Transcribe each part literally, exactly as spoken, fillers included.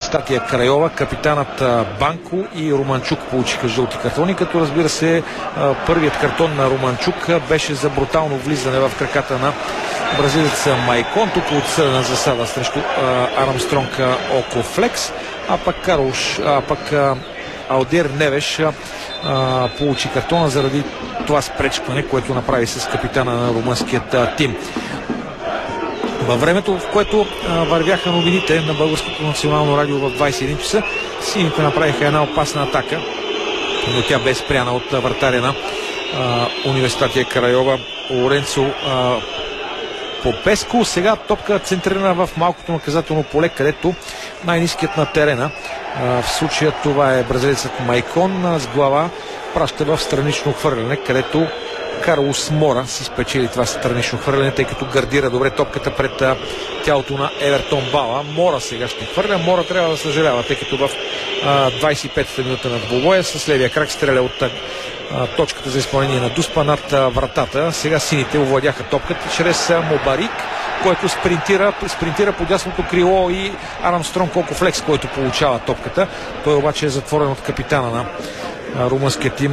Университатия Крайова, капитанът Банко и Романчук получиха жълти картони, като разбира се първият картон на Романчук беше за брутално влизане в краката на бразилеца Майкон, тук отсъдена засада срещу Армстронг Окофлекс, а пък Карлош, а пък Алдер Невеш а, получи картона заради това спречкване, което направи с капитана на румънският а, тим. Във времето, в което а, вървяха новините на Българското национално радио в двайсет и един часа, сините направиха една опасна атака, но тя бе спряна от а, вратаря на а, Университатия Крайова Лоренцо а, Попеско. Сега топка центрирана в малкото наказателно поле, където най-ниският на терена. В случая това е бразилецът Майкон с глава, праща в странично хвърляне, където Карлос Мора си спечели това странично хвърляне, тъй като гардира добре топката пред тялото на Евертон Бала. Мора сега ще хвърля. Мора трябва да съжалява, тъй като в двайсет и пета минута на двубоя с левия крак стреля от точката за изпълнение на Дуспа над вратата. Сега сините овладяха топката чрез Мобарик, който спринтира, спринтира по дясното крило, и Армстронг Окофлекс, който получава топката. Той обаче е затворен от капитана на румънския тим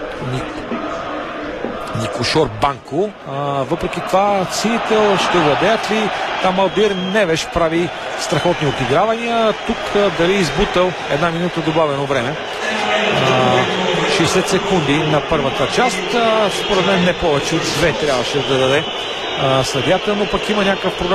Никошор Банко. А, въпреки това сините ще владеят ли? Там Алдер Невеш прави страхотни отигравания. Тук а, дали избутал една минута добавено време. А, шейсет секунди на първата част. А, според мен не повече от две трябваше да даде а, съдята, но пък има някакъв проблем